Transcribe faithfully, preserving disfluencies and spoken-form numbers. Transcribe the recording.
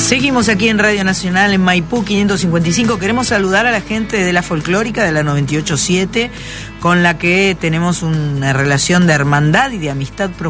Seguimos aquí en Radio Nacional en Maipú quinientos cincuenta y cinco. Queremos saludar a la gente de la folclórica de la noventa y ocho punto siete, con la que tenemos una relación de hermandad y de amistad profunda.